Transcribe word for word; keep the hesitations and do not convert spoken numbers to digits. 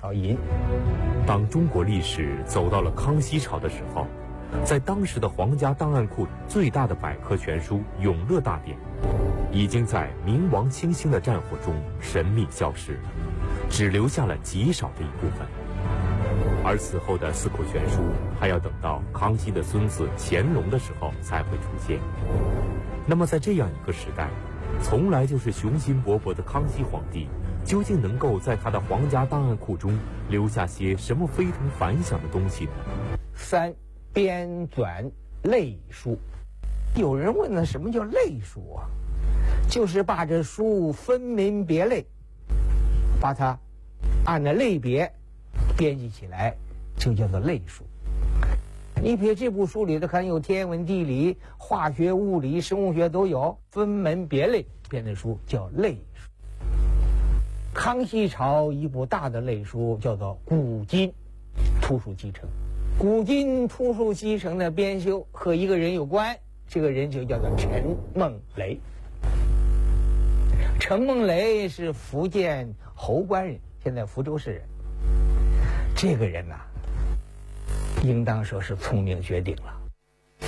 朝寅。 当中国历史走到了康熙朝的时候，在当时的皇家档案库最大的百科全书《永乐大典》，已经在明亡清兴的战火中神秘消失，只留下了极少的一部分。而此后的四库全书还要等到康熙的孙子乾隆的时候才会出现。那么在这样一个时代，从来就是雄心勃勃的康熙皇帝，究竟能够在他的皇家档案库中留下些什么非同凡响的东西呢？ 三、编纂类书。有人问了，什么叫类书啊？就是把这书分门别类，把它按照类别编辑起来，就叫做类书。你比如这部书里头可能有天文地理、化学、物理、生物学都有，分门别类编的书叫类书。康熙朝一部大的类书叫做《古今图书集成》，《古今图书集成》的编修和一个人有关，这个人就叫做陈梦雷。陈梦雷是福建侯官人，现在福州市人。这个人呐、啊，应当说是聪明绝顶了。